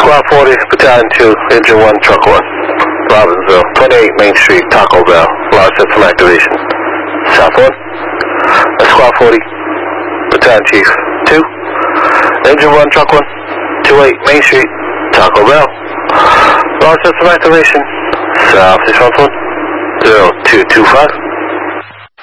Squad 40, Battalion 2, Engine 1, Truck 1, Robbinsville, 28 Main Street, Taco Bell, large system activation. South 1, Squad 40, Battalion Chief 2, Engine 1, Truck 1, 28 Main Street, Taco Bell, large system activation. South 1, 0225.